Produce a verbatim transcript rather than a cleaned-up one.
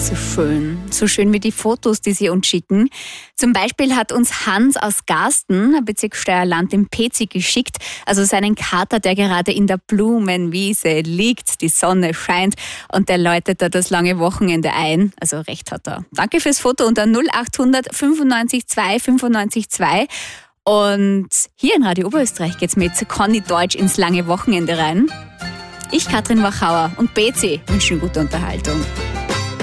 so schön. So schön wie die Fotos, die sie uns schicken. Zum Beispiel hat uns Hans aus Garsten, Bezirk Steierland, den P C geschickt. Also seinen Kater, der gerade in der Blumenwiese liegt. Die Sonne scheint und der läutet da das lange Wochenende ein. Also recht hat er. Danke fürs Foto unter null achthundert fünfundneunzig zwei fünfundneunzig zwei. Und hier in Radio Oberösterreich geht's mit Conny Deutsch ins lange Wochenende rein. Ich, Katrin Wachauer und B C wünschen gute Unterhaltung.